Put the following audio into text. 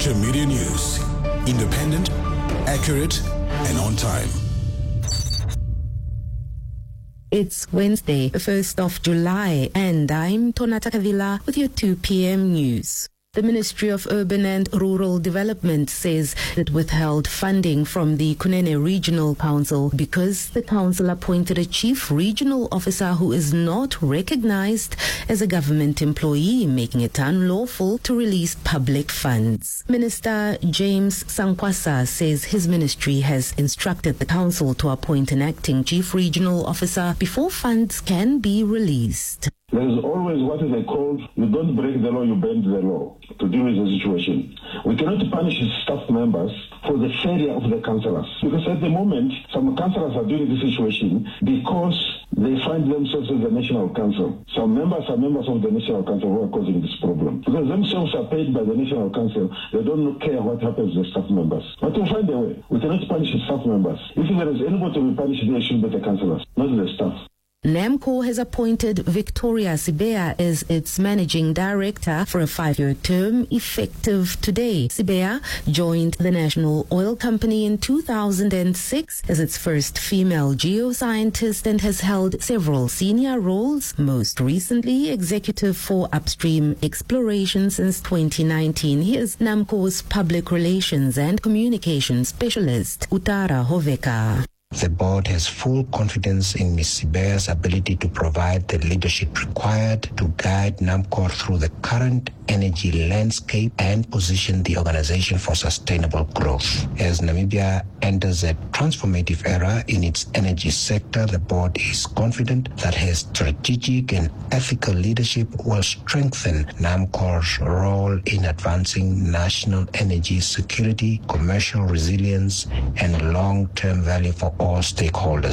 Spectrum Media News. Independent, accurate, and on time. It's Wednesday, the 1st of July, and I'm Tonata Kavila with your 2 p.m. news. The Ministry of Urban and Rural Development says it withheld funding from the Kunene Regional Council because the council appointed a chief regional officer who is not recognized as a government employee, making it unlawful to release public funds. Minister James Sankwasa says his ministry has instructed the council to appoint an acting chief regional officer before funds can be released. There is always what is called, you don't break the law, you bend the law to deal with the situation. We cannot punish staff members for the failure of the councillors. Because at the moment, some councillors are doing this situation because they find themselves in the National Council. Some members are members of the National Council who are causing this problem. Because themselves are paid by the National Council, they don't care what happens to the staff members. But we'll find a way. We cannot punish the staff members. If there is anybody to be punished, they should be the councillors, not the staff. NAMCOR has appointed Victoria Sibea as its managing director for a 5-year term effective today. Sibea joined the National Oil Company in 2006 as its first female geoscientist and has held several senior roles, most recently executive for upstream exploration since 2019. Here's NAMCOR's public relations and communications specialist, Utara Hoveka. The board has full confidence in Ms. Sibea's ability to provide the leadership required to guide NAMCOR through the current energy landscape and position the organization for sustainable growth. As Namibia enters a transformative era in its energy sector, the board is confident that her strategic and ethical leadership will strengthen NAMCOR's role in advancing national energy security, commercial resilience, and long-term value for all stakeholders.